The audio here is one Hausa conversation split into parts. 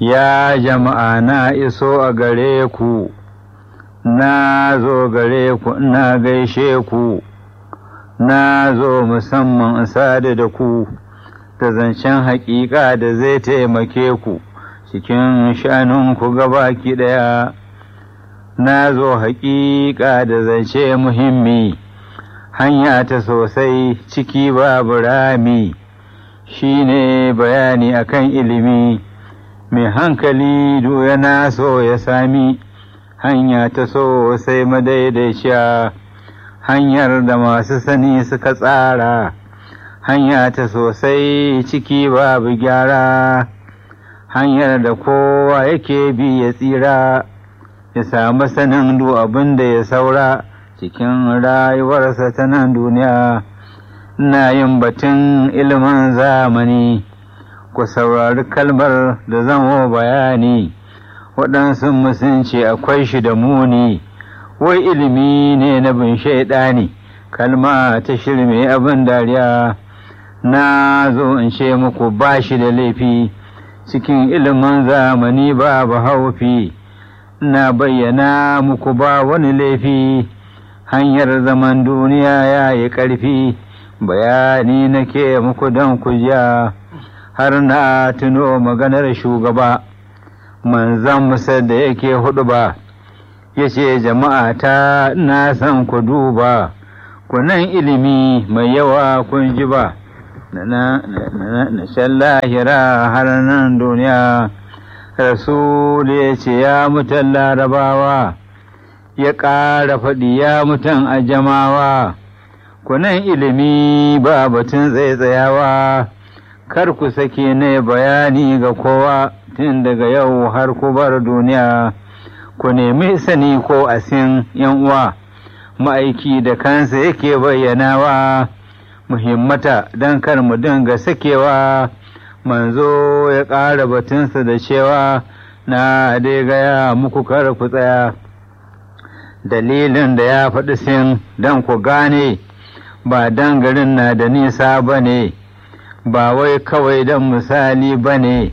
Ya jama'a na iso a gare ku, na zo gare ku na gaishe ku, na zo musamman in sadu da ku, da zancen haƙiƙa da zai taimake ku cikin shanunku gabaki ɗaya. Na zo haƙiƙa da zance muhimmi, hanya ta sosai ciki babu rami, shi ne bayani akan ilimi. Mai hankali duk yana so ya sami hanya ta sosai madaidaiciya, hanyar da masu sani suka tsara, hanya ta sosai ciki babu gyara, hanyar da kowa yake bi ya tsira, ya samu sanin duk abin da ya saura cikin rayuwarsa ta nan duniya. Na yin batun ilimin zamani, ku saurari kalmar da zamo bayani, waɗansu musunci akwai shi da muni, wai ilimi ne na bin shaiɗani, kalma ta shirme abin dariya. Na zo in ce muku ba shi da laifi, cikin ilimin zamani babu haufi, na bayyana muku ba wani laifi, hanyar zaman duniya ya yi ƙarfi, bayani nake muku don ku jiya. Har na tuno maganar shugaba, manzan musa da yake hudu ba, ya ce jama'a ta na san ku duba, kunan ilimi mai yawa kun ji ba, na shan lahira har nan duniya. Rasul ya ce ya mutan larabawa, ya ƙara faɗi ya mutan ajamawa, kunan ilimi ba batun tsaitsayawa, kar ku sake ne bayani ga kowa, tun daga yau har ku bar duniya. Ku nemi sani ko asin yan uwa, ma'aiki da kansa yake bayyanawa, muhimmata don kar mu dinga sakewa. Manzo ya ƙara batunsa da cewa, na dai gaya muku kar ku tsaya. Dalilin da ya faɗi sin don ku gane, ba dan garin na da nisa ba ne, ba wai kawai don misali ba ne.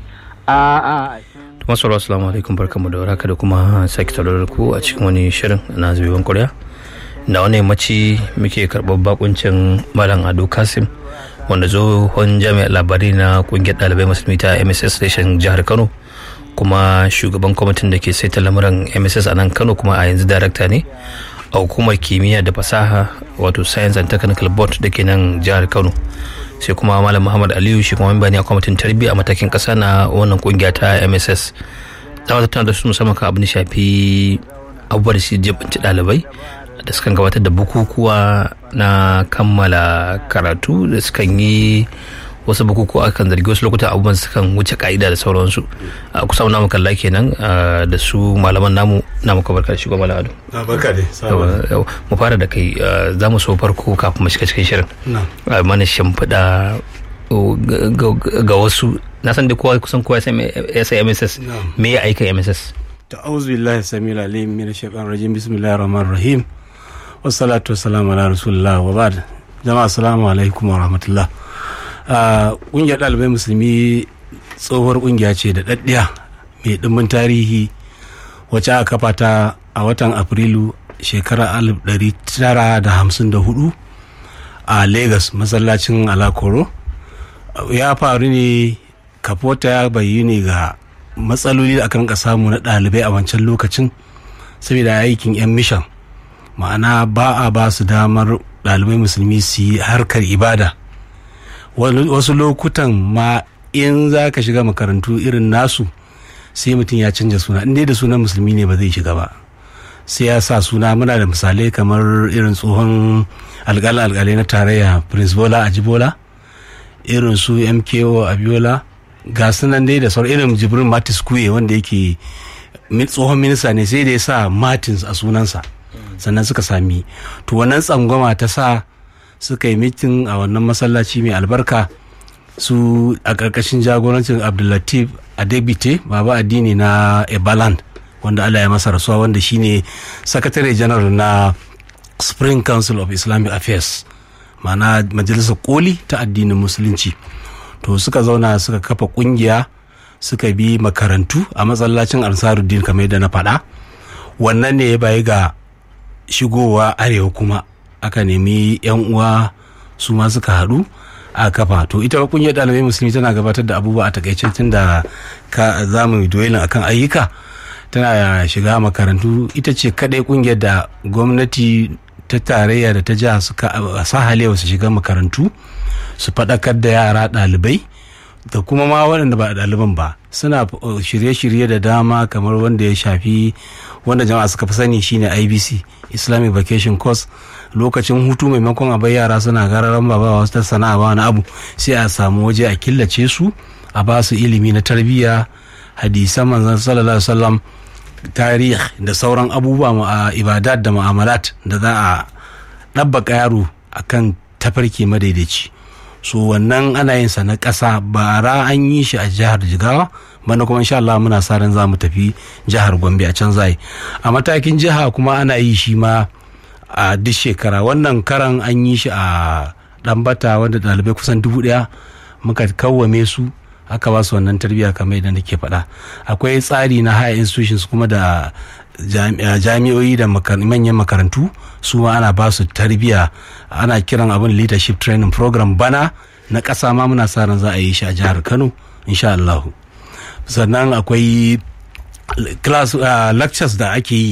Masu assalamu alaikum, barkamu da warhaka da kuma sake tarar ku a cikin wani shirin na zubewan ƙuri'a, da wani yammaci muke karɓar bakuncin Malam Ado Kasim, wanda tsohon jami'ar labarai na kungiyar ɗalibai musulmi ta MSS Station jihar Kano, kuma shugaban kwamitin da ke saita lamuran MSS a nan Kano, kuma a yanzu darakta ne a hukumar kimiyya da fasaha wato Science and Technical Board da ke nan jihar Kano. Sai kuma Malam Muhammad Aliyu, shi kuma memba ne a kwamitin tarbiyya a matakin ƙasa na wannan kungiya ta MSS. Za mu tattauna da su musamman kan abin da shafi abubuwa da su jibinci ɗalibai da sukan gabatar da bukukuwa na kammala karatu, da sukan yi wasu bukukuwa kan zargi wasu lokutan abubuwan sukan wuce ka'ida da sauransu. Kusa namu kalla kenan da su malaman namu na muka barka da shigo Malam Ado. Barka dai. Mu fara da kai, za mu so farko kafin mu shiga cikin shirin mana shimfiɗa ga wasu. Na san da kowa kusan kowa ya sai MSS, me ya aika MSS? Ta'awuzu billahi samil alim min shaitanir rajim, bismillahir rahmanir rahim, wassalatu wassalamu ala rasulillah wa ba'd. Jama'a assalamu alaikum wa rahmatullah. Ƙungiyar ɗalibai musulmi tsohuwar ƙungiya ce da ɗaɗɗiya mai ɗimbin tarihi, wacce aka kafa ta a watan Afrilu shekarar 1954 a Lagos, masallacin Alakoro. Ya faru ne, kafota ya bayyane ga matsaloli da aka rinka samu na ɗalibai a wancan lokacin saboda aikin 'yan mishan, ma'ana ba a ba su damar ɗalibai musulmi su yi harkar ibada. Wasu lokutan ma in za ka shiga makarantu irin nasu sai mutum ya canja suna, inda da sunan musulmi ne ba zai shiga ba, sai ya sa suna. Muna da misalai kamar irin tsohon alƙalai na tarayya Prince Bola Ajibola, irin su MKO Abiola, ga sunan dai da sauran, irin Jibril Martins Kuye wanda yake tsohon minista ne, sai da ya sa Martins a sunansa sannan suka sami. To wannan tsangwama ta sa suka yi mitin a wannan masallaci mai albarka, su a ƙarƙashin jagorancin Abdullatif Adebite, baba addini na Ebaland, wanda Allah ya masa rasuwa, wanda shine Secretary General na Spring Council of Islamic Affairs, ma'ana majalisar koli ta addinin musulunci. To suka zauna suka kafa kungiya suka bi makarantu a masallacin Ansaruddin kamar yadda na faɗa. Wannan ne ya bayi ga shigowa arewa kuma aka nemi 'yan uwa su ma suka haɗu a kafa. To ita kungiyar ɗalibai musulmi tana gabatar da abubuwa a takaice tun da za mu doyelin akan ayyuka, tana shiga makarantu. Ita ce kaɗai kungiyar da gwamnati ta tarayya da ta jiha suka sahalewa su shiga makarantu su faɗakar da yara ɗalibai da kuma ma waɗanda ba ɗaliban ba. Suna shirye-shirye da dama kamar wanda ya shafi wanda jama'a suka fi sani shine IBC, Islamic Vacation Course. Lokacin hutu maimakon a bai yara suna gararan ba wasu ta sana'a ba wani abu, sai a samu waje a killace su, a ba su ilimi na tarbiyya, hadisan manzon sallallahu alaihi wasallam, tarihi da sauran abubuwa a ibadat da mu'amalat da za a ɗabbaka yaro akan tafarki madaidaici. So wannan ana yin sa na ƙasa, bara an yi shi a jihar Jigawa, bana kuma insha Allah muna sa ran za mu tafi jihar Gombe a can zai. A matakin jiha kuma ana yi shi ma a duk shekara. Wannan karan an yi shi a Ɗanbata wanda ɗalibai kusan 1000 muka kawwame su, aka ba su wannan tarbiyya kamar yadda nake faɗa. Akwai tsari na higher institutions kuma da jami'o'i da manyan makarantu, su ma ana ba su tarbiyya, ana kiran abin leadership training program. Bana na ƙasa ma muna sa ran za a yi shi a jihar Kano insha Allah. Sannan akwai class lectures da ake yi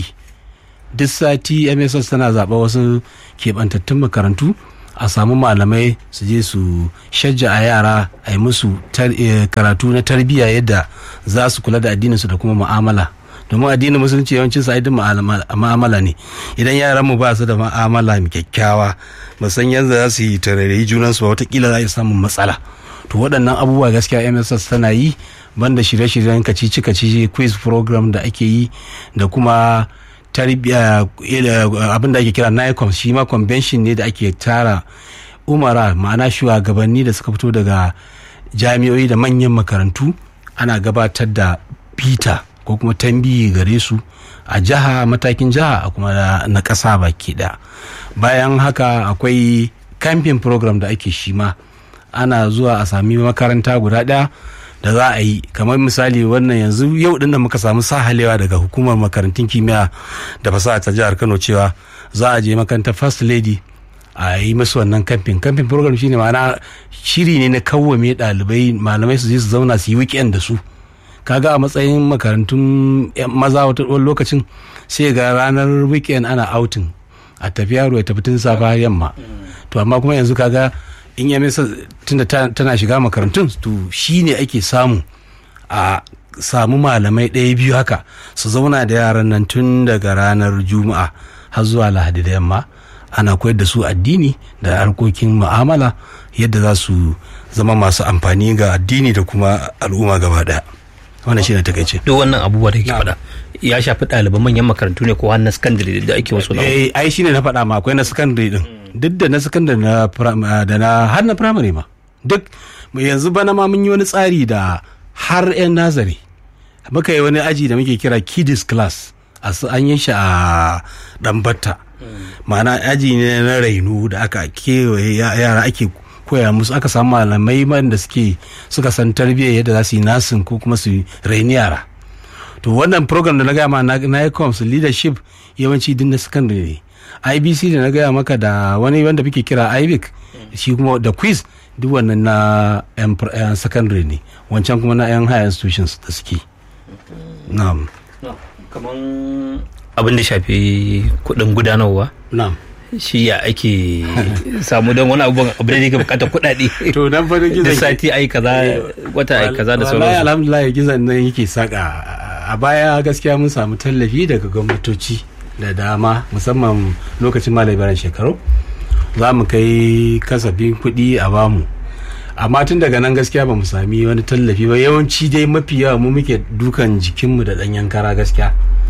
duk sati. MSS tana zaɓa wasu keɓantattun makarantu, a samu malamai su je su shajja a yara a yi musu karatu na tarbiyya yadda za su kula da addininsu da kuma mu'amala, domin addinin musulunci yawancin sa aidin mu'amala ne. Idan yaran mu ba su da mu'amala mai kyakkyawa, ba san yadda za su yi tarairayi junansu ba, watakila za a samun matsala. To waɗannan abubuwa gaskiya MSS tana yi, banda shirye-shiryen kacici quiz program da ake yi, da kuma tarbiya abin da ake kira NICOM, shi ma convention ne da ake tara umara, ma'ana shugabanni da suka fito daga jami'o'i da manyan makarantu, ana gabatar da bita ko kuma tambayi gare su a jiha, matakin jiha a kuma na ƙasa baki ɗaya. Bayan haka akwai camping program da ake shi ma, ana zuwa a sami makaranta guda ɗaya da za a yi. Kamar misali wannan yanzu yau din da muka samu sahalewa daga hukumar makarantun kimiyya da fasaha ta jihar Kano cewa za a je makarantar First Lady a yi masu wannan camping program. Shine ma'ana shiri ne na kawwame ɗalibai, malamai su je su zauna su yi weekend da su. Kaga a matsayin makarantun maza wata lokacin sai ga ranar weekend ana outing, a tafi yaro ya tafi tun safa yamma. To amma kuma yanzu kaga in ya mesa tunda tana shiga makarantun, to shi ne ake samu a samu malamai 1-2 haka su zauna da yaran nan tun daga ranar Juma'a har zuwa Lahadi da yamma, ana koyar da su addini da harkokin mu'amala yadda za su zama masu amfani ga addini da kuma al'umma gaba daya. Wannan shi ne takaice. Duk wannan abubuwa da kake faɗa ya shafi ɗaliban manyan makarantu ne ko har na secondary da ake wasu? Ai shi ne na faɗa ma, akwai na secondary din, duk da na secondary da na har na primary ma duk. Yanzu bana ma mun yi wani tsari da har 'yan nazari muka yi wani aji da muke kira kiddies class, an yi shi a Ɗanbata. Ma'ana aji ne na raino da aka kewaye yara, ake koya musu, aka samu malamai da suka san tarbiyyar yadda za su yi nasin ko kuma su raini yara. To wannan program da na gaya ma na NICOMS leadership yawanci din na secondary ne. IBC da na gaya maka da wani wanda muke kira IBIC, shi kuma da quiz, duk wannan na yan secondary ne, wancan kuma na yan higher institutions da suke. Na'am. Kaman abin da shafi kuɗin gudanarwa. Na'am. Shi ya ake samu don wani abu da yake bukatar kuɗaɗe. To nan farin gizon da sati ai kaza, wata ai kaza da sauransu. Alhamdulillah gizon nan yake saka. A baya gaskiya mun samu tallafi daga gwamnatoci da dama, musamman lokacin Malam Ibrahim Shekaru, za mu kai kasafin kuɗi a bamu. Amma tun daga nan gaskiya ba mu sami wani tallafi ba. Yawanci dai mafi yawa mu muke dukan jikinmu da ɗanyen kara gaskiya.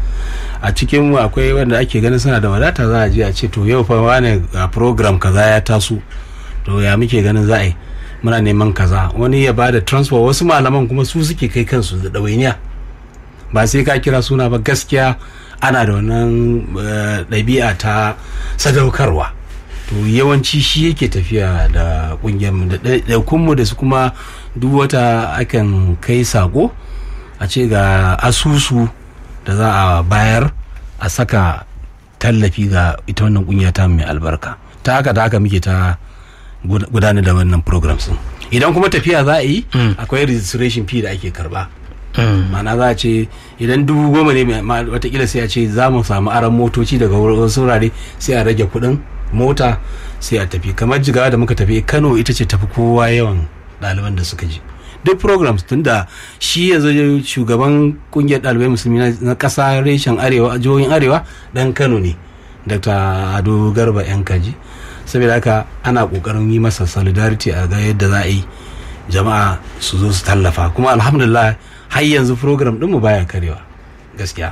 A cikin mu akwai wanda ake ganin suna da wadata, za a je a ce to yau fa wani program kaza ya taso, to ya muke ganin za a yi, muna neman kaza. Wani ya bada transfer, wasu malaman kuma su suke kai kansu da ɗawainiya, ba sai ka kira suna ba. Gaskiya ana da wannan ɗabi'a ta sadaukarwa, to yawanci shi yake tafiya da ƙungiyarmu da ɗaiɗaikunmu da su kuma duk wata akan kai sako a ce ga asusu da za a bayar a saka tallafi ga ita wannan kungiya ta mai albarka. Ta haka muke ta gudanar da wannan programs din. Idan kuma tafiya za a yi akwai registration fee da ake karba. Ma'ana za a ce idan 10,000 ne watakila sai a ce za mu samu aran motoci daga wasu wurare sai a rage kuɗin mota sai a tafi. Kamar Jigawa da muka tafi, Kano ita ce tafi kowa yawan ɗaliban da suka je duk programs, tunda shi yanzu shugaban kungiyar ɗalibai musulmi na ƙasa reshen arewa, jihohin arewa ɗan Kano ne, Dr. Ado Garba Yankaji. Saboda haka ana ƙoƙarin yi masa solidarity a ga yadda za a yi jama'a su zo su tallafa, kuma alhamdulillah har yanzu program ɗinmu baya karewa gaskiya.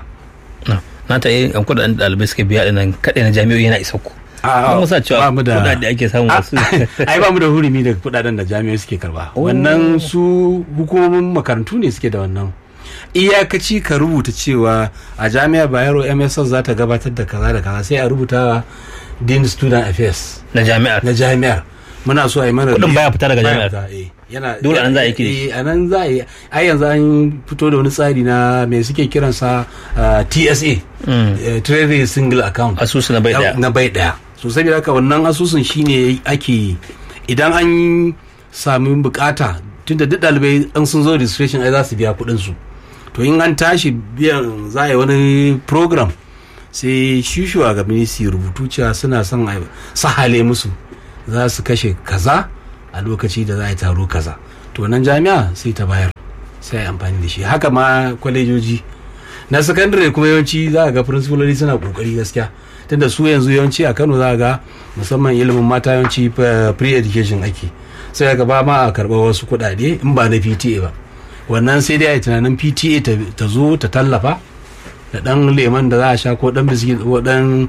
Na ta yi an kudaden ɗalibai suka biya ɗinan kaɗai na jami'o'i yana isa ku. Ba mu sa cewa kudaden da ake samu wasu. Ai ba mu da hurumi da kudaden da jami'o'i suke karba. Wannan su hukumomin makarantu ne suke da wannan. Iyakaci ka rubuta cewa a jami'ar Bayero MSS za ta gabatar da kaza da kaza, sai a rubuta Dean Student Affairs na jami'ar. Muna so a yi mana kudin baya fita daga jami'ar. Dole an za a yi kiri. A nan za a yi. Ai yanzu an fito da wani tsari na me suke kiransa TSA, Treasury Single Account. Asusu na bai daya. So saboda haka wannan asusun shine ake, idan an sami bukata, tunda duk ɗalibai an sun zo registration ai za su biya kuɗin su. To in an tashi biyan za a yi wani program, sai shugabanni su rubutu cewa suna son a sahale musu za su kashe kaza a lokaci da za a yi taro kaza, to nan jami'a sai ta bayar, sai a yi amfani da shi. Haka ma kwalejoji na sakandare kuma yawanci za a ga principaloli suna kokari gaskiya, tunda su yanzu yawanci a Kano za a ga musamman ilimin mata yawanci pre-education ake, sai ga ba ma a karɓar wasu kuɗaɗe in ba na PTA ba. Wannan sai dai a yi tunanin PTA ta zo ta tallafa da ɗan leman da za a sha ko ɗan biskit ko ɗan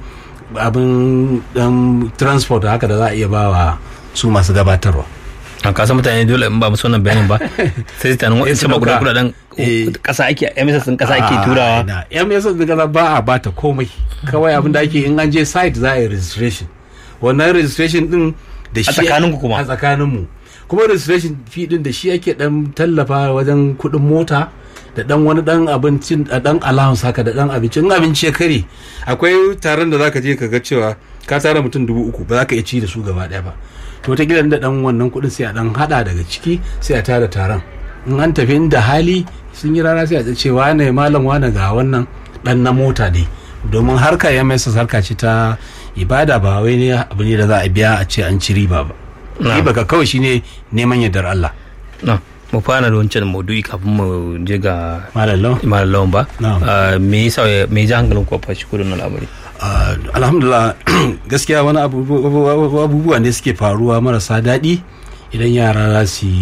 abin ɗan transport haka da za a iya ba wa su masu gabatarwa. A kasa mutane dole in ba musu wannan bayanin ba sai ta nan wa'in ba kudaden kasa ake MSS din kasa ake turawa. MSS din kasa ba a bata komai, kawai abin da ake in an je site za a yi registration. Wannan registration din da shi a tsakaninmu kuma registration fee din da shi ake dan tallafa wajen kuɗin mota da dan wani dan abincin, da dan allowance haka da dan abinci. In abinci ya kare, akwai taron da zaka je ka ga cewa ka tara mutum 3,000 ba za ka iya ci da su gaba daya ba, to ta gidan da dan wannan kuɗin sai a dan hada daga ciki sai a tara taron. In an tafi inda hali sun yi rana sai a ce wane malam wane ga wannan dan na mota ne, domin harka ya mai harka ce ta ibada, ba wai ne abu ne da za a biya a ce an ci riba ba. Riba ka kawai shine neman yardar Allah. Mu fara da wancan maudu'i kafin mu je ga Malam ba. Me yasa me ji hankalin ku fashi kudin al'amari? Alhamdulillah gaskiya wani abubuwa ne suke faruwa marasa daɗi idan yara za su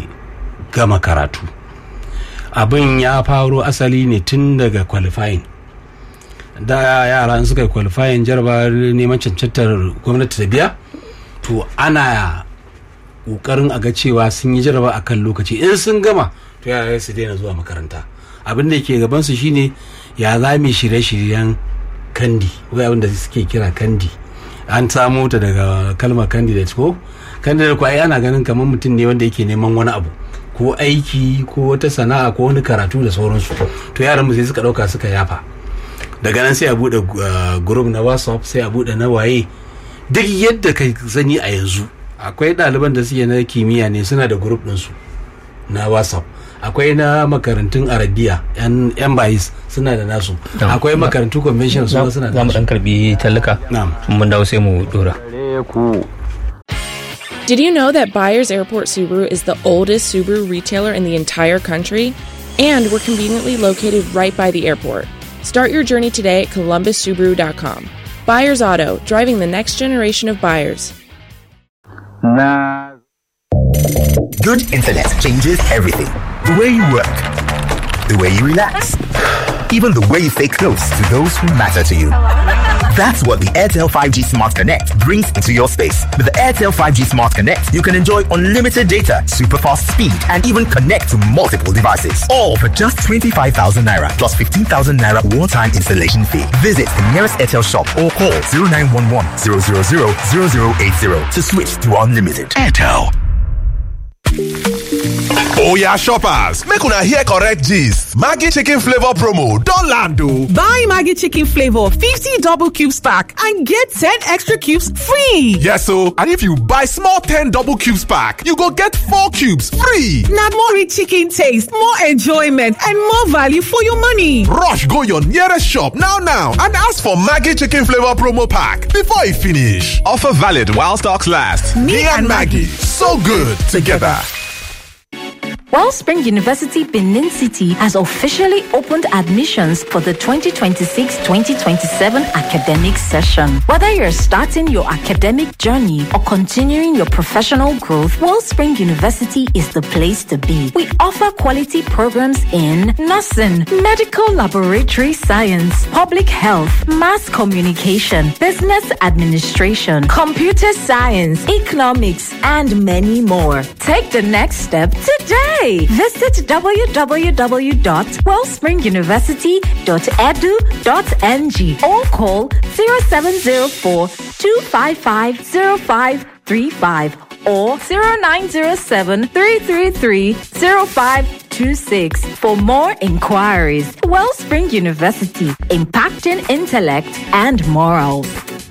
gama karatu. Abin ya faro asali ne tun daga qualifying. Da yara in suka yi qualifying jaraba neman cancantar gwamnati ta biya, to ana kokarin a ga cewa sun yi jaraba a kan lokaci. In sun gama to yara su daina zuwa makaranta. Abin da ke gabansu shine ya za mu shirye-shiryen kandi, wai abin da suke kira kandi. An samo ta daga kalmar candidate ko candidate ko ai ana ganin kamar mutum ne wanda yake neman wani abu ko aiki ko wata sana'a ko wani karatu da sauransu. To yaran mu sai suka dauka suka yafa. Daga nan sai a bude group na WhatsApp, sai a bude na waye. Duk yadda kai sani a yanzu akwai ɗaliban da suke na kimiyya ne suna da group ɗinsu na WhatsApp. Akwai na makarantun Arabiya yan bayis suna da nasu. Akwai makarantun convention suna da nasu. Za mu dan karbi tallaka. Mun dawo sai mu dora. Did you know that Byers Airport Subaru is the oldest Subaru retailer in the entire country? And we're conveniently located right by the airport. Start your journey today at ColumbusSubaru.com. Byers Auto, driving the next generation of buyers. Good internet changes everything. The way you work, the way you relax, even the way you stay close to those who matter to you. That's what the Airtel 5G Smart Connect brings into your space. With the Airtel 5G Smart Connect, you can enjoy unlimited data, super fast speed, and even connect to multiple devices. All for just 25,000 Naira plus 15,000 Naira one-time installation fee. Visit the nearest Airtel shop or call 0911 000 0080 to switch to unlimited. Airtel. Oya shoppers, make una hear correct gist. Maggi chicken flavor promo don land o. Buy Maggi chicken flavor 50 double cubes pack and get 10 extra cubes free. Yes o, and if you buy small 10 double cubes pack, you go get 4 cubes free. Na more rich chicken taste, more enjoyment and more value for your money. Rush go your nearest shop now and ask for Maggi chicken flavor promo pack before e finish. Offer valid while stocks last. Me and Maggi, so good together. Wellspring University Benin City has officially opened admissions for the 2026-2027 academic session. Whether you're starting your academic journey or continuing your professional growth, Wellspring University is the place to be. We offer quality programs in nursing, medical laboratory science, public health, mass communication, business administration, computer science, economics, and many more. Take the next step today. Visit www.wellspringuniversity.edu.ng or call 0704-255-0535 or 0907-333-0526 for more inquiries. Wellspring University, impacting intellect and morals.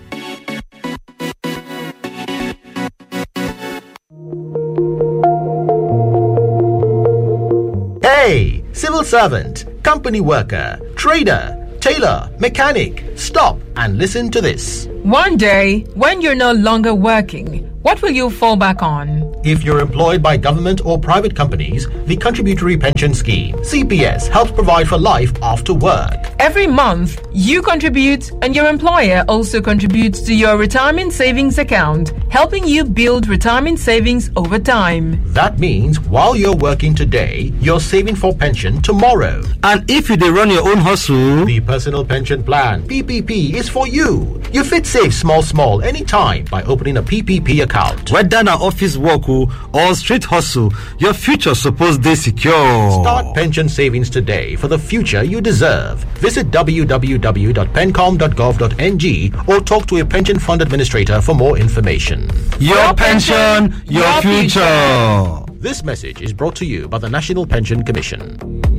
Hey, civil servant, company worker, trader, tailor, mechanic, stop and listen to this. One day, when you're no longer working, what will you fall back on? If you're employed by government or private companies, the Contributory Pension Scheme, CPS, helps provide for life after work. Every month, you contribute and your employer also contributes to your retirement savings account, helping you build retirement savings over time. That means while you're working today, you're saving for pension tomorrow. And if you run your own hustle, the Personal Pension Plan, PPP, is for you. You fit save small anytime by opening a PPP account. Whether na office work or street hustle, your future suppose dey secure. Start pension savings today for the future you deserve. Visit www.pencom.gov.ng or talk to a pension fund administrator for more information. Your pension, your future. This message is brought to you by the National Pension Commission.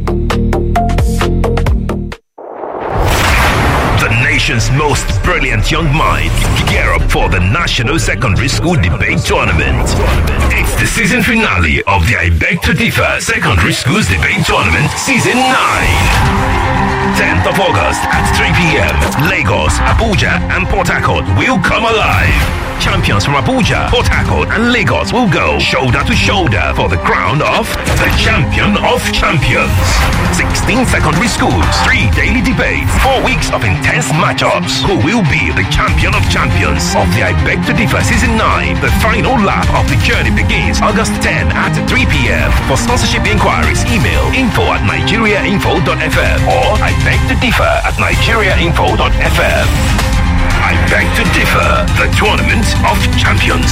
The nation's most brilliant young minds gear up for the National Secondary School Debate Tournament. It's the season finale of the I Beg to Differ Secondary Schools Debate Tournament Season 9. 10th of August at 3 p.m. Lagos, Abuja, and Port Harcourt will come alive. Champions from Abuja, Port Harcourt, and Lagos will go shoulder to shoulder for the crown of the Champion of Champions. 16 secondary schools, 3 daily debates, 4 weeks of intense matchups. Who will be the Champion of Champions of the I Beg to Differ Season 9? The final lap of the journey begins August 10 at 3 p.m. For sponsorship inquiries, email info@nigeriainfo.fm or I Beg to Differ @nigeriainfo.fm. I Beg to Differ, the Tournament of Champions.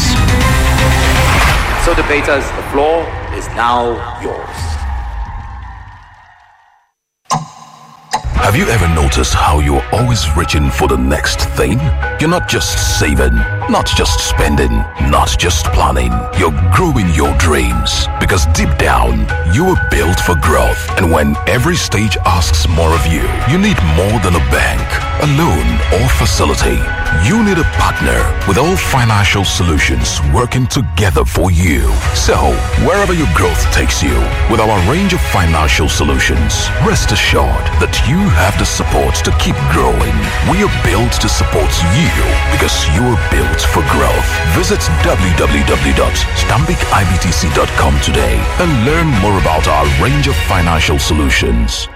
So debaters, the floor is now yours. Have you ever noticed how you're always reaching for the next thing? You're not just saving, not just spending, not just planning. You're growing your dreams because deep down, you were built for growth. And when every stage asks more of you, you need more than a bank, a loan, or facility. You need a partner with all financial solutions working together for you. So, wherever your growth takes you, with our range of financial solutions, rest assured that you have the support to keep growing. We are built to support you because you are built for growth. Visit www.stambicibtc.com today and learn more about our range of financial solutions.